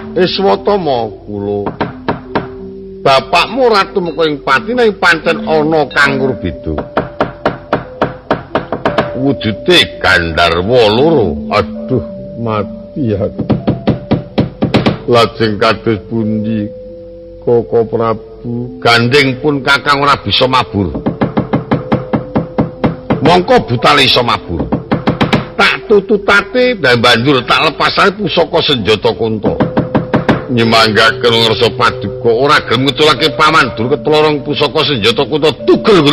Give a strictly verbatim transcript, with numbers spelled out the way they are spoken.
Iswatama kula. Bapakmu ratu mengko ing pati ning pancen ana kang beda. Wujude Gandharwa loro. Aduh, mati aku. Lajeng kados pundi Koko Prabu? Gandeng pun Kakang ora bisa mabur. Mongko Butale iso mabur. Tak tututate dan banjur tak lepasane pusaka senjata Kunta. Nyemanggaken ngersa paduka ora gelem ngetulake paman dur ketulorong pusaka senjata Kunta tugel